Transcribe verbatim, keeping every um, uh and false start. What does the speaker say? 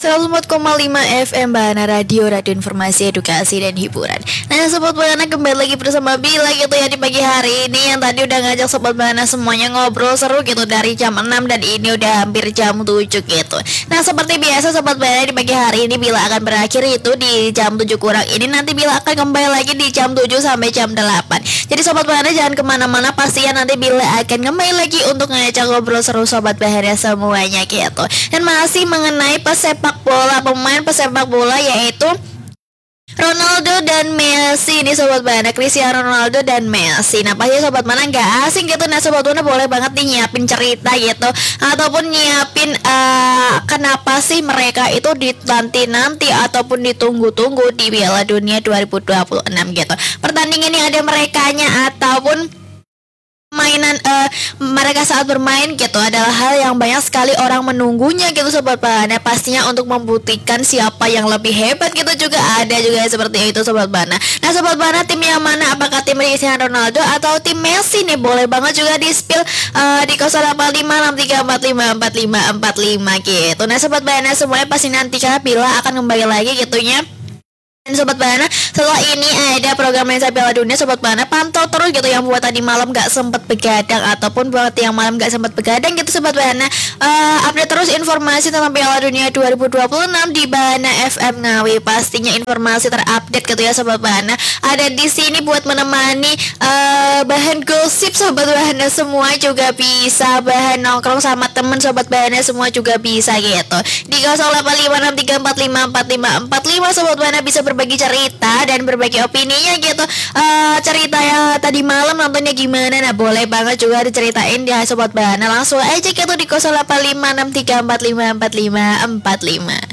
seratus empat koma lima F M Bahana Radio, Radio Informasi, Edukasi, dan Hiburan. Nah, Sobat Bahana kembali lagi bersama Bila gitu ya di pagi hari ini. Yang tadi udah ngajak Sobat Bahana semuanya ngobrol seru gitu dari jam enam dan ini udah hampir jam tujuh gitu. Nah, seperti biasa Sobat Bahana di pagi hari ini Bila akan berakhir itu di jam tujuh kurang ini. Nanti Bila akan kembali lagi di jam tujuh sampai jam delapan. Jadi Sobat Bahana jangan kemana-mana, pastinya nanti Bila akan kembali lagi untuk ngajak ngobrol seru Sobat Bahana semuanya gitu. Dan masih mengenai pesepak bola, pemain pesepak bola yaitu Ronaldo dan Messi nih Sobat Bahana, Cristiano Ronaldo dan Messi. Nah pasti Sobat Bahana nggak asing gitu. Nah Sobat Bahana boleh banget nih nyiapin cerita gitu, ataupun nyiapin uh, kenapa sih mereka itu dinanti-nanti ataupun ditunggu-tunggu di Piala Dunia dua ribu dua puluh enam gitu. Pertandingan ini ada merekanya ataupun mainan uh, mereka saat bermain gitu adalah hal yang banyak sekali orang menunggunya gitu Sobat Bahana. Pastinya untuk membuktikan siapa yang lebih hebat gitu juga ada juga seperti itu Sobat Bahana. Nah Sobat Bahana, tim yang mana? Apakah tim Cristiano Ronaldo atau tim Messi nih? Boleh banget juga di spill uh, di nol delapan lima enam tiga empat lima empat lima empat lima gitu. Nah Sobat Bahana semuanya pasti nanti karena Bila akan kembali lagi gitunya. Dan Sobat Bahana, setelah ini ada program Lensa Piala Dunia. Sobat Bahana pantau terus gitu, yang buat tadi malam gak sempet begadang ataupun buat yang malam gak sempet begadang gitu Sobat Bahana, uh, update terus informasi tentang Piala Dunia dua ribu dua puluh enam di Bahana F M Ngawi. Pastinya informasi terupdate gitu ya Sobat Bahana. Ada di sini buat menemani uh, bahan gosip Sobat Bahana, semua juga bisa. Bahan nongkrong sama temen Sobat Bahana semua juga bisa gitu. Di nol delapan lima enam tiga empat lima empat lima empat lima Sobat Bahana bisa berbagi cerita dan berbagi opininya gitu. Uh, cerita ya tadi malam nontonnya gimana? Nah boleh banget juga diceritain di Sobat Bahana. Langsung aja gitu di nol delapan lima enam tiga empat lima empat lima empat lima.